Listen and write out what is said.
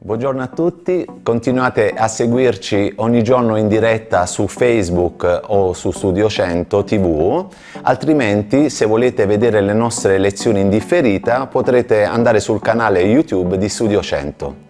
Buongiorno a tutti, continuate a seguirci ogni giorno in diretta su Facebook o su Studio 100 TV, altrimenti se volete vedere le nostre lezioni in differita potrete andare sul canale YouTube di Studio 100.